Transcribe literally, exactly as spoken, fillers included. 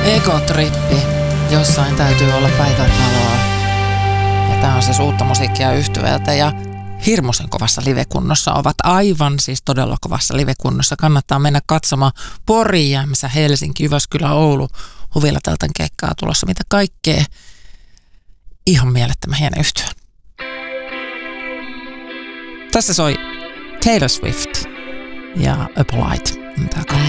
Egotrippi. Jossain täytyy olla päivänvaloa. Ja tää on siis uutta musiikkia yhtyvältä ja hirmuisen kovassa livekunnossa ovat aivan siis todella kovassa livekunnossa. Kannattaa mennä katsomaan Pori, Jämsä, Helsinki, Jyväskylä, Oulu, Huvilateltan keikkaa tulossa. Mitä kaikkea. Ihan mielettömän hieno yhtyä. Tässä soi Taylor Swift ja Appolite.